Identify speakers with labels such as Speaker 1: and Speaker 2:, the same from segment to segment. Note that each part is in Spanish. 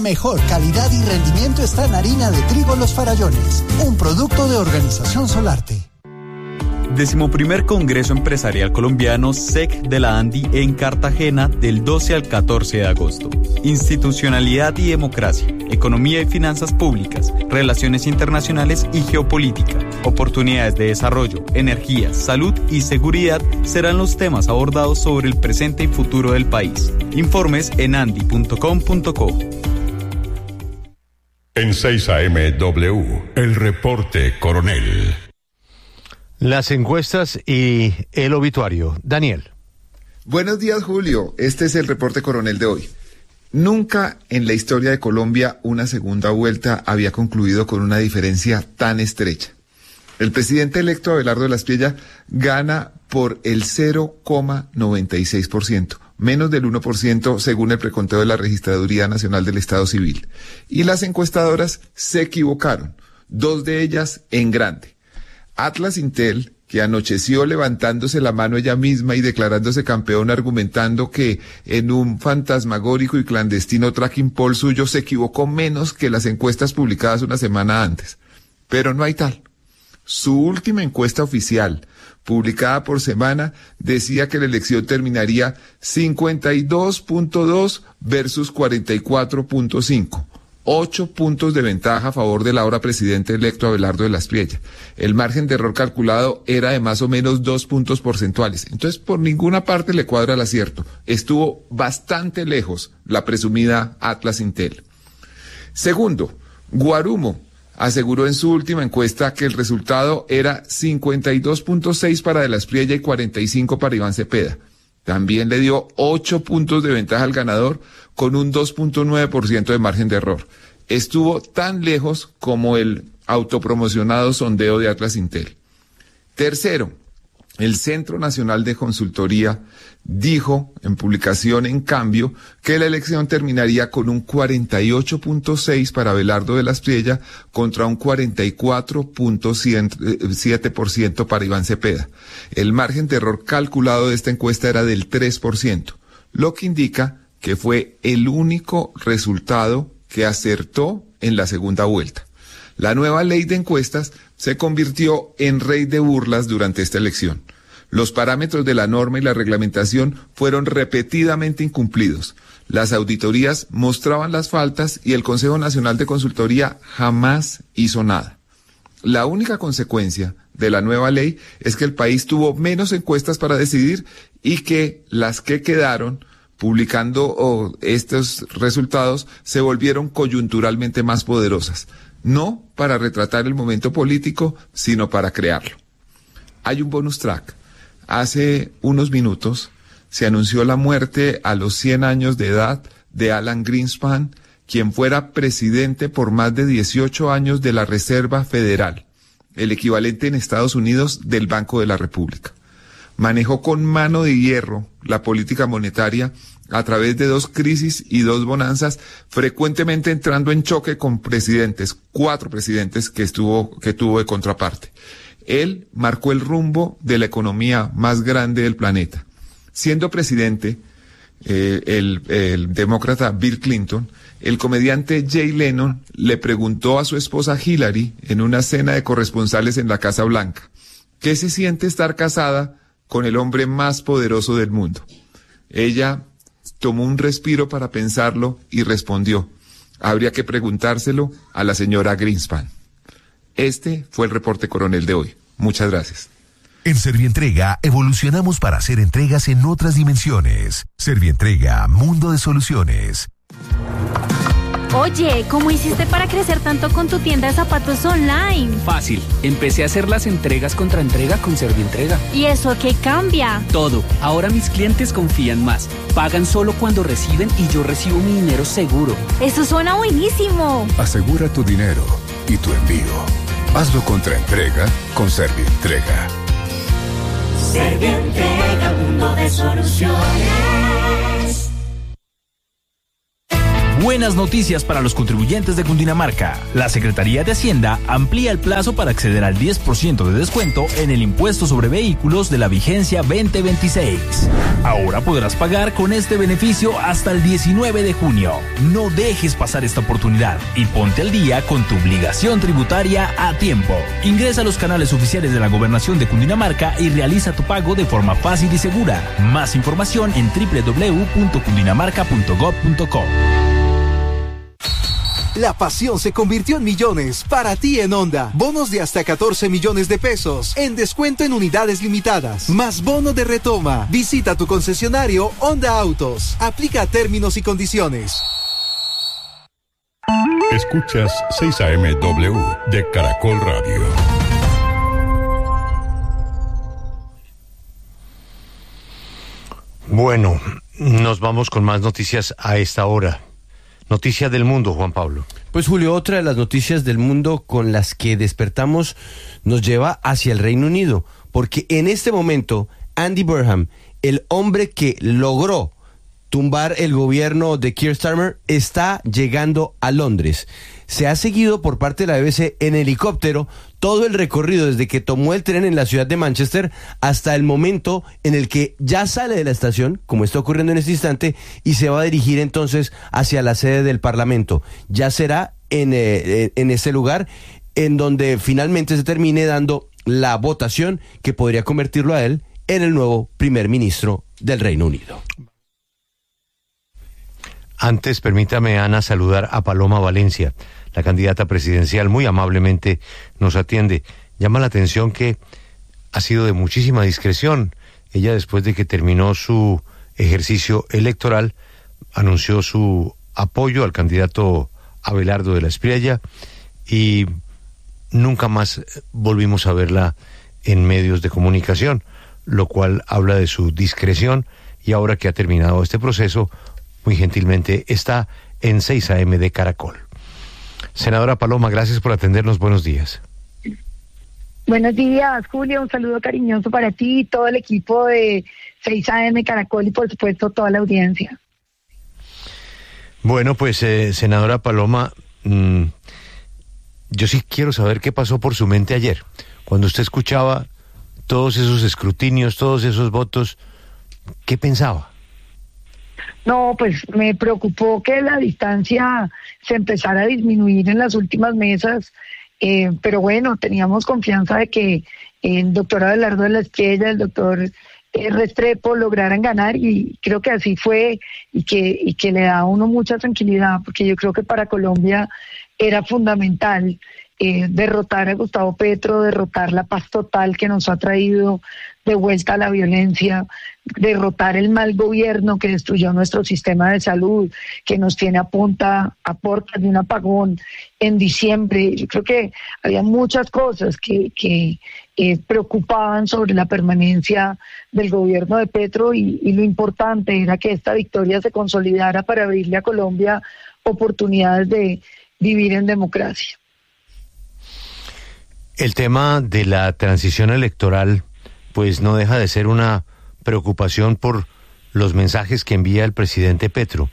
Speaker 1: Mejor calidad y rendimiento está en harina de trigo Los Farallones, un producto de Organización Solarte.
Speaker 2: 11º Congreso Empresarial Colombiano SEC de la ANDI en Cartagena del 12 al 14 de agosto. Institucionalidad y democracia, economía y finanzas públicas, relaciones internacionales y geopolítica, oportunidades de desarrollo, energía, salud y seguridad serán los temas abordados sobre el presente y futuro del país. Informes en andi.com.co.
Speaker 3: En 6 AM W, el reporte Coronel.
Speaker 4: Las encuestas y el obituario. Daniel.
Speaker 5: Buenos días, Julio. Este es el reporte Coronel de hoy. Nunca en la historia de Colombia una segunda vuelta había concluido con una diferencia tan estrecha. El presidente electo Abelardo de la Espriella gana por el 0,96%, menos del 1% según el preconteo de la Registraduría Nacional del Estado Civil. Y las encuestadoras se equivocaron, 2 de ellas en grande. Atlas Intel, que anocheció levantándose la mano ella misma y declarándose campeón, argumentando que en un fantasmagórico y clandestino tracking poll suyo se equivocó menos que las encuestas publicadas una semana antes. Pero no hay tal. Su última encuesta oficial, publicada por semana, decía que la elección terminaría 52.2 versus 44.5. 8 puntos de ventaja a favor del ahora presidente electo Abelardo de la Espriella. El margen de error calculado era de más o menos 2 puntos porcentuales. Entonces, por ninguna parte le cuadra el acierto. Estuvo bastante lejos la presumida Atlas Intel. Segundo, Guarumo aseguró en su última encuesta que el resultado era 52.6 para de la Espriella y 45 para Iván Cepeda. También le dio 8 puntos de ventaja al ganador con un 2.9% de margen de error. Estuvo tan lejos como el autopromocionado sondeo de Atlas Intel. Tercero, el Centro Nacional de Consultoría dijo en publicación, en cambio, que la elección terminaría con un 48.6 para Abelardo de la Espriella contra un 44.7% para Iván Cepeda. El margen de error calculado de esta encuesta era del 3%, lo que indica que fue el único resultado que acertó en la segunda vuelta. La nueva ley de encuestas se convirtió en rey de burlas durante esta elección. Los parámetros de la norma y la reglamentación fueron repetidamente incumplidos. Las auditorías mostraban las faltas y el Consejo Nacional de Consultoría jamás hizo nada. La única consecuencia de la nueva ley es que el país tuvo menos encuestas para decidir y que las que quedaron publicando estos resultados se volvieron coyunturalmente más poderosas, no para retratar el momento político, sino para crearlo. Hay un bonus track. Hace unos minutos se anunció la muerte a los 100 años de edad de Alan Greenspan, quien fuera presidente por más de 18 años de la Reserva Federal, el equivalente en Estados Unidos del Banco de la República. Manejó con mano de hierro la política monetaria a través de 2 crisis y 2 bonanzas, frecuentemente entrando en choque con 4 presidentes que tuvo de contraparte. Él marcó el rumbo de la economía más grande del planeta. Siendo presidente, el demócrata Bill Clinton, el comediante Jay Leno le preguntó a su esposa Hillary en una cena de corresponsales en la Casa Blanca, ¿qué se siente estar casada con el hombre más poderoso del mundo? Ella tomó un respiro para pensarlo y respondió, habría que preguntárselo a la señora Greenspan. Este fue el reporte Coronel de hoy. Muchas gracias.
Speaker 6: En Servientrega evolucionamos para hacer entregas en otras dimensiones. Servientrega, mundo de soluciones.
Speaker 7: Oye, ¿cómo hiciste para crecer tanto con tu tienda de zapatos online?
Speaker 8: Fácil, empecé a hacer las entregas contra entrega con Servientrega.
Speaker 7: ¿Y eso qué cambia?
Speaker 8: Todo, ahora mis clientes confían más. Pagan solo cuando reciben y yo recibo mi dinero seguro.
Speaker 7: ¡Eso suena buenísimo!
Speaker 3: Asegura tu dinero y tu envío. Hazlo contra entrega con Servientrega.
Speaker 9: Servientrega, mundo de soluciones. buenas noticias para los contribuyentes de Cundinamarca. La Secretaría de Hacienda amplía el plazo para acceder al 10% de descuento en el impuesto sobre vehículos de la vigencia 2026. Ahora podrás pagar con este beneficio hasta el 19 de junio. No dejes pasar esta oportunidad y ponte al día con tu obligación tributaria a tiempo. Ingresa a los canales oficiales de la Gobernación de Cundinamarca y realiza tu pago de forma fácil y segura. Más información en www.cundinamarca.gov.co.
Speaker 10: La pasión se convirtió en millones para ti en Honda. Bonos de hasta 14 millones de pesos en descuento en unidades limitadas. Más bono de retoma. Visita tu concesionario Honda Autos. Aplica términos y condiciones.
Speaker 3: Escuchas 6am de Caracol Radio.
Speaker 4: Bueno, nos vamos con más noticias a esta hora. Noticias del mundo, Juan Pablo.
Speaker 11: Pues Julio, otra de las noticias del mundo con las que despertamos nos lleva hacia el Reino Unido, porque en este momento Andy Burnham, el hombre que logró tumbar el gobierno de Keir Starmer, está llegando a Londres. Se ha seguido por parte de la BBC en helicóptero todo el recorrido desde que tomó el tren en la ciudad de Manchester hasta el momento en el que ya sale de la estación, como está ocurriendo en este instante, y se va a dirigir entonces hacia la sede del Parlamento. Ya será en ese lugar en donde finalmente se termine dando la votación que podría convertirlo a él en el nuevo primer ministro del Reino Unido.
Speaker 4: Antes, permítame, Ana, saludar a Paloma Valencia, la candidata presidencial. Muy amablemente nos atiende. Llama la atención que ha sido de muchísima discreción. Ella, después de que terminó su ejercicio electoral, anunció su apoyo al candidato Abelardo de la Espriella y nunca más volvimos a verla en medios de comunicación, lo cual habla de su discreción, y ahora que ha terminado este proceso, muy gentilmente está en 6am de Caracol. Senadora Paloma, gracias por atendernos. Buenos días.
Speaker 12: Buenos días, Julio. Un saludo cariñoso para ti y todo el equipo de 6am Caracol y, por supuesto, toda la audiencia.
Speaker 4: Bueno, pues, senadora Paloma, yo sí quiero saber qué pasó por su mente ayer, cuando usted escuchaba todos esos escrutinios, todos esos votos. ¿Qué pensaba?
Speaker 12: No, pues me preocupó que la distancia se empezara a disminuir en las últimas mesas, pero bueno, teníamos confianza de que el doctor Abelardo de la Espriella, el doctor Restrepo lograran ganar, y creo que así fue, y que le da a uno mucha tranquilidad, porque yo creo que para Colombia era fundamental derrotar a Gustavo Petro, derrotar la paz total que nos ha traído de vuelta a la violencia, derrotar el mal gobierno que destruyó nuestro sistema de salud, que nos tiene a puertas de un apagón en diciembre. Yo creo que había muchas cosas que preocupaban sobre la permanencia del gobierno de Petro, y lo importante era que esta victoria se consolidara para abrirle a Colombia oportunidades de vivir en democracia.
Speaker 4: El tema de la transición electoral, pues no deja de ser una preocupación por los mensajes que envía el presidente Petro.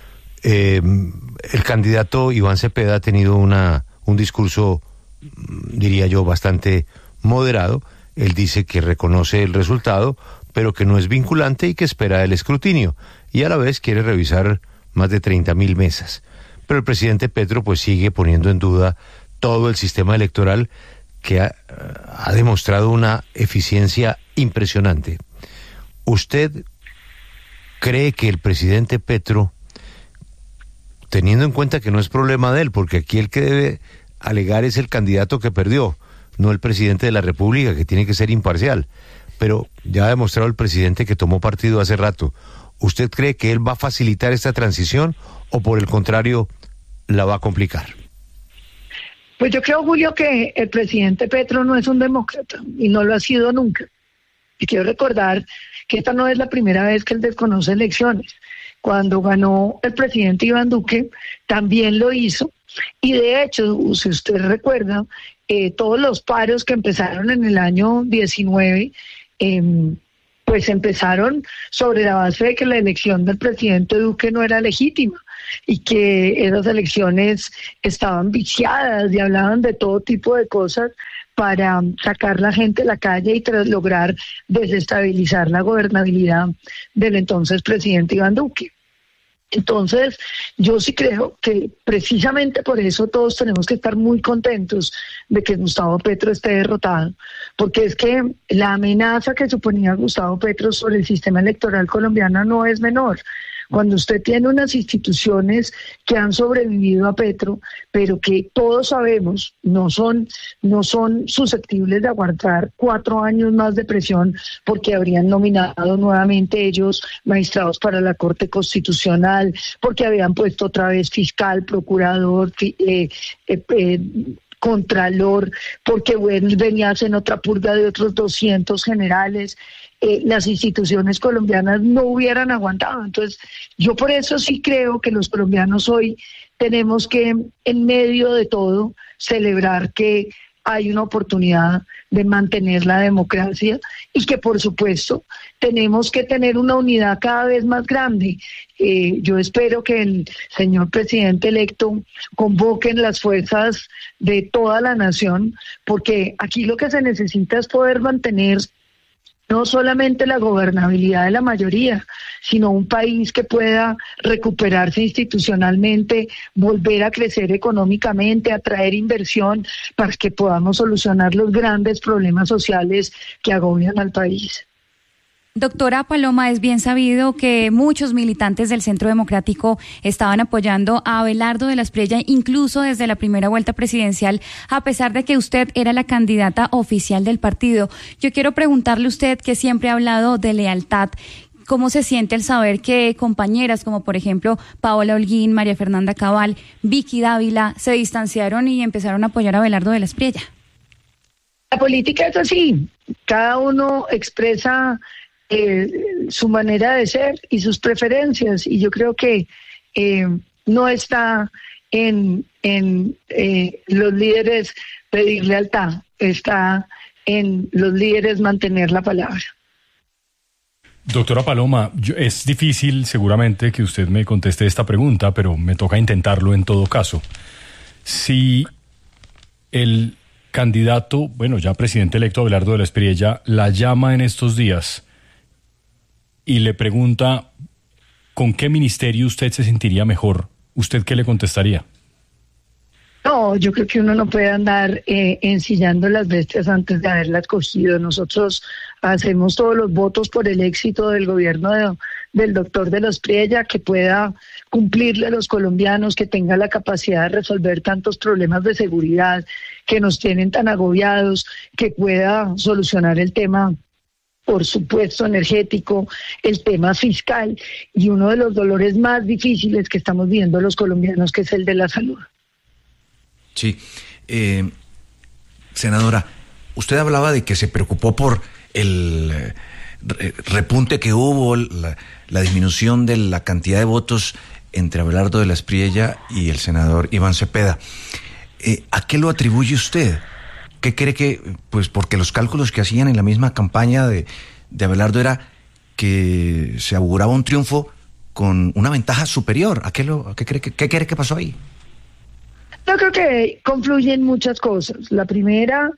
Speaker 4: El candidato Iván Cepeda ha tenido un discurso, diría yo, bastante moderado. Él dice que reconoce el resultado, pero que no es vinculante y que espera el escrutinio, y a la vez quiere revisar más de 30.000 mesas. Pero el presidente Petro pues sigue poniendo en duda todo el sistema electoral, que ha demostrado una eficiencia impresionante. ¿Usted cree que el presidente Petro, teniendo en cuenta que no es problema de él, porque aquí el que debe alegar es el candidato que perdió, no el presidente de la República, que tiene que ser imparcial, pero ya ha demostrado el presidente que tomó partido hace rato, ¿usted cree que él va a facilitar esta transición o por el contrario la va a complicar?
Speaker 12: Pues yo creo, Julio, que el presidente Petro no es un demócrata y no lo ha sido nunca. Y quiero recordar que esta no es la primera vez que él desconoce elecciones. Cuando ganó el presidente Iván Duque, también lo hizo. Y de hecho, si usted recuerda, todos los paros que empezaron en el año 19, pues empezaron sobre la base de que la elección del presidente Duque no era legítima. y que esas elecciones estaban viciadas y hablaban de todo tipo de cosas para sacar la gente a la calle y lograr desestabilizar la gobernabilidad del entonces presidente Iván Duque. Entonces, yo sí creo que precisamente por eso todos tenemos que estar muy contentos de que Gustavo Petro esté derrotado, porque es que la amenaza que suponía Gustavo Petro sobre el sistema electoral colombiano no es menor. Cuando usted tiene unas instituciones que han sobrevivido a Petro, pero que todos sabemos no son susceptibles de aguantar 4 años más de presión, porque habrían nominado nuevamente ellos magistrados para la Corte Constitucional, porque habían puesto otra vez fiscal, procurador, contralor, porque venías en otra purga de otros 200 generales. Las instituciones colombianas no hubieran aguantado. Entonces, yo por eso sí creo que los colombianos hoy tenemos que, en medio de todo, celebrar que hay una oportunidad de mantener la democracia y que, por supuesto, tenemos que tener una unidad cada vez más grande. Yo espero que el señor presidente electo convoque las fuerzas de toda la nación, porque aquí lo que se necesita es poder mantener no solamente la gobernabilidad de la mayoría, sino un país que pueda recuperarse institucionalmente, volver a crecer económicamente, atraer inversión para que podamos solucionar los grandes problemas sociales que agobian al país.
Speaker 13: Doctora Paloma, es bien sabido que muchos militantes del Centro Democrático estaban apoyando a Abelardo de la Espriella, incluso desde la primera vuelta presidencial, a pesar de que usted era la candidata oficial del partido. Yo quiero preguntarle a usted, que siempre ha hablado de lealtad, ¿cómo se siente el saber que compañeras como, por ejemplo, Paola Holguín, María Fernanda Cabal, Vicky Dávila, se distanciaron y empezaron a apoyar a Abelardo de la Espriella?
Speaker 12: La política es así, cada uno expresa su manera de ser y sus preferencias, y yo creo que no está en los líderes pedir lealtad, está en los líderes mantener la palabra.
Speaker 14: Doctora Paloma, es difícil seguramente que usted me conteste esta pregunta, pero me toca intentarlo en todo caso. Si el candidato, bueno, ya presidente electo Abelardo de la Espriella, la llama en estos días y le pregunta ¿con qué ministerio usted se sentiría mejor? ¿Usted qué le contestaría?
Speaker 12: No, yo creo que uno no puede andar ensillando las bestias antes de haberlas cogido. Nosotros hacemos todos los votos por el éxito del gobierno del doctor de la Espriella, que pueda cumplirle a los colombianos, que tenga la capacidad de resolver tantos problemas de seguridad que nos tienen tan agobiados, que pueda solucionar el tema, por supuesto, energético, el tema fiscal y uno de los dolores más difíciles que estamos viendo los colombianos, que es el de la salud.
Speaker 15: Sí. Senadora, usted hablaba de que se preocupó por el repunte que hubo, la disminución de la cantidad de votos entre Abelardo de la Espriella y el senador Iván Cepeda. ¿A qué lo atribuye usted? ¿Qué cree que, pues porque los cálculos que hacían en la misma campaña de Abelardo era que se auguraba un triunfo con una ventaja superior? ¿Qué cree que pasó ahí?
Speaker 12: Yo creo que confluyen muchas cosas. La primera,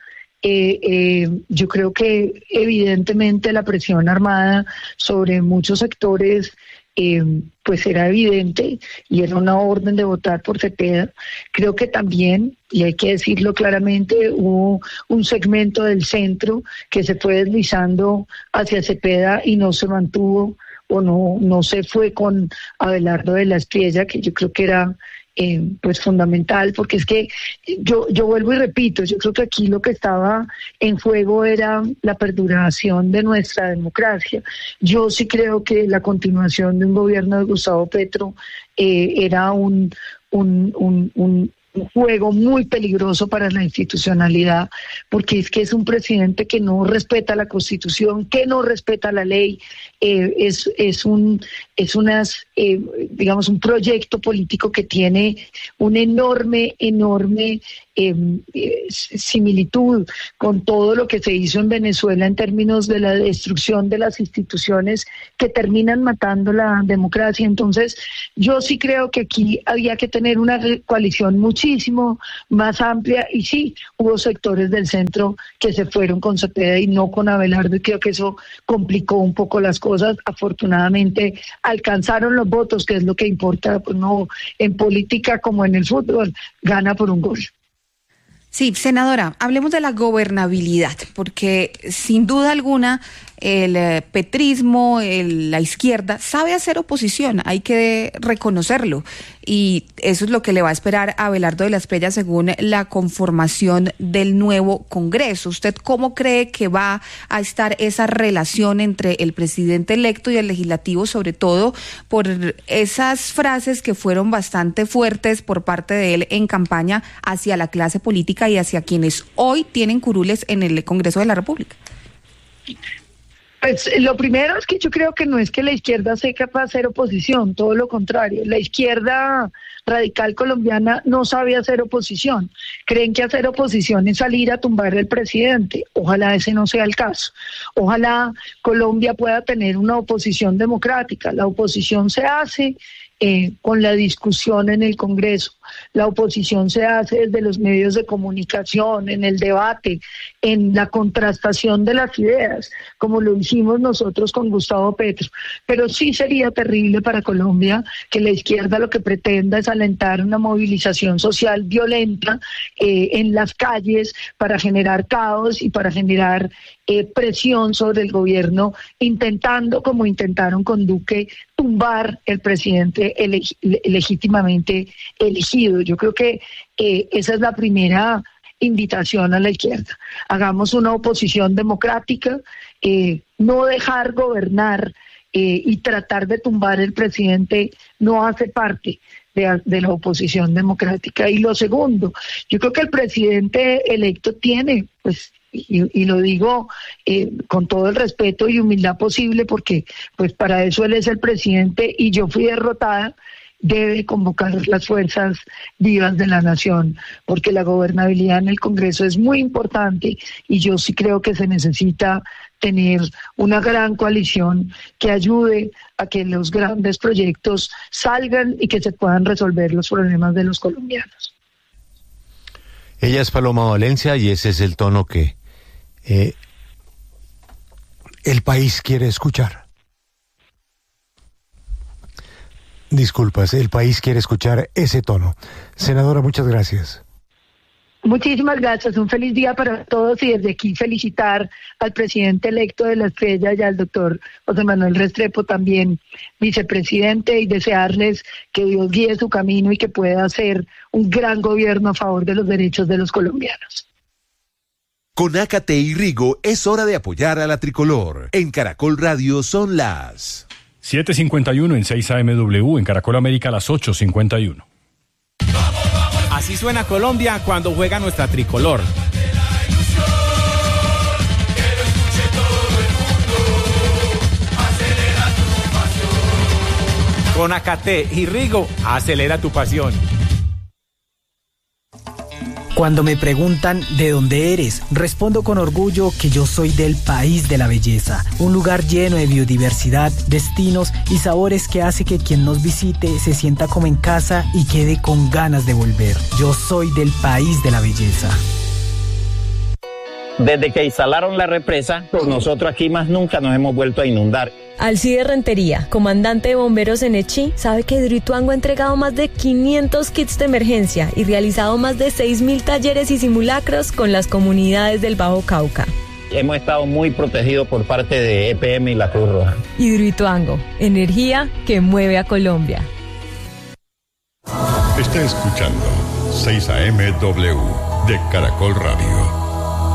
Speaker 12: yo creo que evidentemente la presión armada sobre muchos sectores pues era evidente y era una orden de votar por Cepeda. Creo que también, y hay que decirlo claramente, hubo un segmento del centro que se fue deslizando hacia Cepeda y no se mantuvo o no se fue con Abelardo de la Espriella, que yo creo que era pues fundamental, porque es que yo vuelvo y repito, yo creo que aquí lo que estaba en juego era la perduración de nuestra democracia. Yo sí creo que la continuación de un gobierno de Gustavo Petro era un juego muy peligroso para la institucionalidad, porque es que es un presidente que no respeta la Constitución, que no respeta la ley, digamos, un proyecto político que tiene un enorme similitud con todo lo que se hizo en Venezuela en términos de la destrucción de las instituciones que terminan matando la democracia. Entonces, yo sí creo que aquí había que tener una coalición muchísimo más amplia, y sí, hubo sectores del centro que se fueron con Cepeda y no con Abelardo, y creo que eso complicó un poco las cosas. Afortunadamente alcanzaron los votos, que es lo que importa, pues no, en política como en el fútbol, gana por un gol.
Speaker 16: Sí, senadora, hablemos de la gobernabilidad, porque sin duda alguna el petrismo, la izquierda, sabe hacer oposición, hay que reconocerlo, y eso es lo que le va a esperar a Abelardo de la Espriella según la conformación del nuevo Congreso. ¿Usted cómo cree que va a estar esa relación entre el presidente electo y el legislativo, sobre todo por esas frases que fueron bastante fuertes por parte de él en campaña hacia la clase política y hacia quienes hoy tienen curules en el Congreso de la República?
Speaker 12: Pues lo primero es que yo creo que no es que la izquierda sea capaz de hacer oposición, todo lo contrario. La izquierda radical colombiana no sabe hacer oposición. Creen que hacer oposición es salir a tumbar al presidente. Ojalá ese no sea el caso. Ojalá Colombia pueda tener una oposición democrática. La oposición se hace con la discusión en el Congreso. La oposición se hace desde los medios de comunicación, en el debate, en la contrastación de las ideas, como lo hicimos nosotros con Gustavo Petro. Pero sí sería terrible para Colombia que la izquierda lo que pretenda es alentar una movilización social violenta en las calles para generar caos y para generar presión sobre el gobierno, intentando, como intentaron con Duque, tumbar el presidente legítimamente elegido. Yo creo que esa es la primera invitación a la izquierda. Hagamos una oposición democrática, no dejar gobernar y tratar de tumbar el presidente no hace parte de la oposición democrática. Y lo segundo, yo creo que el presidente electo tiene, pues, y lo digo con todo el respeto y humildad posible, porque pues para eso él es el presidente y yo fui derrotada, debe convocar las fuerzas vivas de la nación, porque la gobernabilidad en el Congreso es muy importante y yo sí creo que se necesita tener una gran coalición que ayude a que los grandes proyectos salgan y que se puedan resolver los problemas de los colombianos.
Speaker 4: Ella es Paloma Valencia y ese es el tono que el país quiere escuchar. Disculpas, el país quiere escuchar ese tono. Senadora, muchas gracias.
Speaker 12: Muchísimas gracias, un feliz día para todos y desde aquí felicitar al presidente electo de la Espriella y al doctor José Manuel Restrepo, también vicepresidente, y desearles que Dios guíe su camino y que pueda hacer un gran gobierno a favor de los derechos de los colombianos.
Speaker 6: Con Ácate y Rigo es hora de apoyar a la tricolor. En Caracol Radio son las
Speaker 14: 7:51 en 6 AMW, en Caracol América las 8:51.
Speaker 17: Así suena Colombia cuando juega nuestra tricolor. Con Ácate y Rigo, acelera tu pasión.
Speaker 18: Cuando me preguntan de dónde eres, respondo con orgullo que yo soy del país de la belleza, un lugar lleno de biodiversidad, destinos y sabores que hace que quien nos visite se sienta como en casa y quede con ganas de volver. Yo soy del país de la belleza.
Speaker 19: Desde que instalaron la represa, pues nosotros aquí más nunca nos hemos vuelto a inundar.
Speaker 20: Alcide Rentería, comandante de bomberos en Echí, sabe que Hidroituango ha entregado más de 500 kits de emergencia y realizado más de 6.000 talleres y simulacros con las comunidades del Bajo Cauca.
Speaker 19: Hemos estado muy protegidos por parte de EPM y la Cruz Roja.
Speaker 20: Hidroituango, energía que mueve a Colombia.
Speaker 21: Está escuchando 6 AMW de Caracol Radio.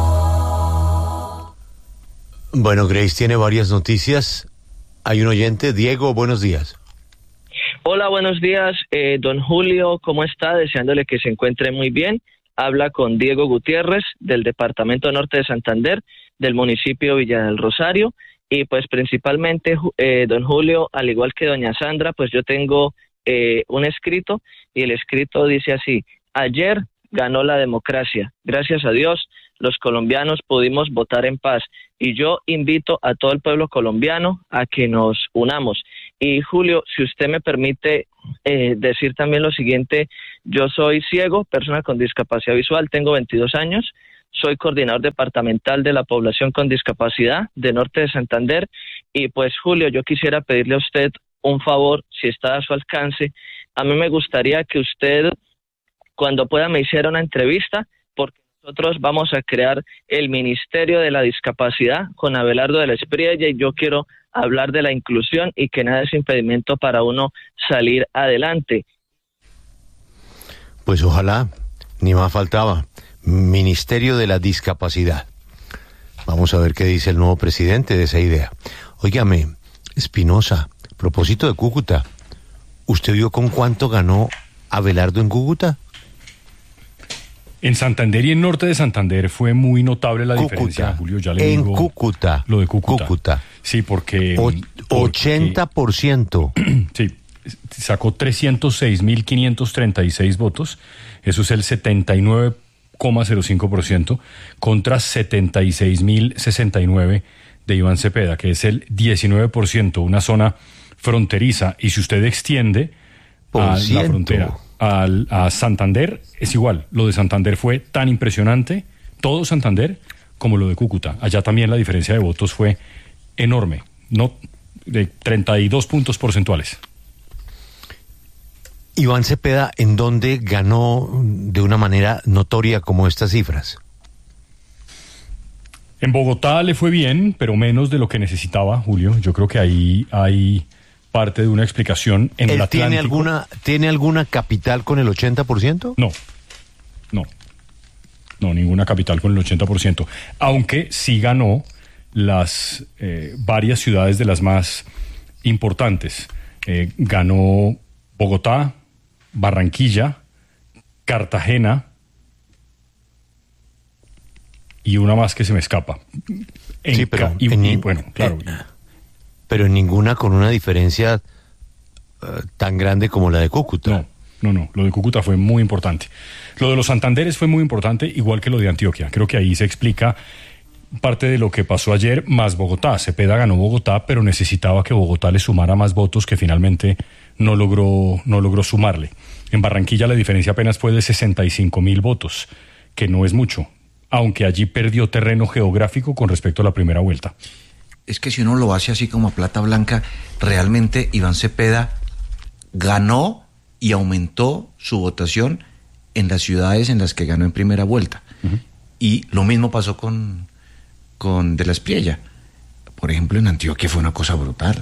Speaker 4: Bueno, Grace tiene varias noticias. Hay un oyente. Diego, buenos días.
Speaker 22: Hola, buenos días, don Julio, ¿cómo está? Deseándole que se encuentre muy bien. Habla con Diego Gutiérrez, del Departamento Norte de Santander, del municipio Villa del Rosario. Y pues principalmente, don Julio, al igual que doña Sandra, pues yo tengo un escrito, y el escrito dice así: ayer ganó la democracia. Gracias a Dios, los colombianos pudimos votar en paz. Y yo invito a todo el pueblo colombiano a que nos unamos. Y Julio, si usted me permite decir también lo siguiente, yo soy ciego, persona con discapacidad visual, tengo 22 años, soy coordinador departamental de la población con discapacidad de Norte de Santander. Y pues Julio, yo quisiera pedirle a usted un favor, si está a su alcance. A mí me gustaría que usted, cuando pueda, me hiciera una entrevista, porque nosotros vamos a crear el Ministerio de la Discapacidad con Abelardo de la Espriella, y yo quiero hablar de la inclusión y que nada es impedimento para uno salir adelante.
Speaker 4: Pues ojalá, ni más faltaba. Ministerio de la Discapacidad. Vamos a ver qué dice el nuevo presidente de esa idea. Óigame, Espinosa, a propósito de Cúcuta, ¿usted vio con cuánto ganó Abelardo en Cúcuta?
Speaker 14: En Santander y en Norte de Santander fue muy notable la diferencia, Julio. Ya le digo
Speaker 4: Cúcuta.
Speaker 14: Lo de Cúcuta. Sí, porque...
Speaker 4: 80%.
Speaker 14: Sí, sacó 306.536 votos. Eso es el 79,05% contra 76.069 de Iván Cepeda, que es el 19%, una zona fronteriza. Y si usted extiende a la frontera a Santander, es igual. Lo de Santander fue tan impresionante, todo Santander, como lo de Cúcuta. Allá también la diferencia de votos fue enorme, no de 32 puntos porcentuales.
Speaker 4: Iván Cepeda, ¿en dónde ganó de una manera notoria como estas cifras?
Speaker 14: En Bogotá le fue bien, pero menos de lo que necesitaba, Julio. Yo creo que ahí hay parte de una explicación. En el Atlántico.
Speaker 4: ¿Tiene alguna capital con el 80%?
Speaker 14: No, ninguna capital con el 80%. Aunque sí ganó las varias ciudades de las más importantes. Ganó Bogotá, Barranquilla, Cartagena y una más que se me escapa.
Speaker 4: Pero en ninguna con una diferencia tan grande como la de Cúcuta.
Speaker 14: No, lo de Cúcuta fue muy importante. Lo de los Santanderes fue muy importante, igual que lo de Antioquia. Creo que ahí se explica parte de lo que pasó ayer, más Bogotá. Cepeda ganó Bogotá, pero necesitaba que Bogotá le sumara más votos, que finalmente no logró sumarle. En Barranquilla la diferencia apenas fue de 65.000 votos, que no es mucho, aunque allí perdió terreno geográfico con respecto a la primera vuelta.
Speaker 15: Es que si uno lo hace así como a plata blanca, realmente Iván Cepeda ganó y aumentó su votación en las ciudades en las que ganó en primera vuelta. Uh-huh. Y lo mismo pasó con De la Espriella. Por ejemplo, en Antioquia fue una cosa brutal.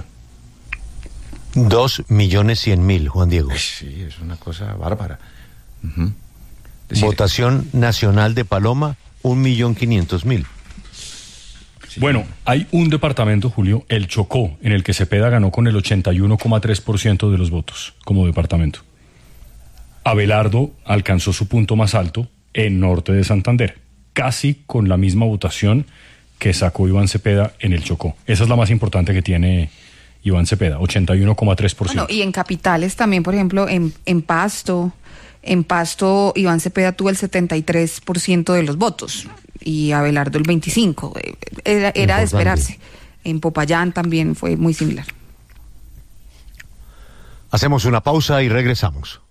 Speaker 4: 2.100.000, Juan Diego.
Speaker 15: Sí, es una cosa bárbara.
Speaker 4: Uh-huh. Votación nacional de Paloma, 1.500.000.
Speaker 14: Sí. Bueno, hay un departamento, Julio, el Chocó, en el que Cepeda ganó con el 81,3% de los votos como departamento. Abelardo alcanzó su punto más alto en Norte de Santander, casi con la misma votación que sacó Iván Cepeda en el Chocó. Esa es la más importante que tiene Iván Cepeda, 81,3%.
Speaker 16: Bueno, y en capitales también, por ejemplo, en Pasto, Iván Cepeda tuvo el 73% de los votos y Abelardo el 25%. Era de esperarse. En Popayán también fue muy similar.
Speaker 4: Hacemos una pausa y regresamos.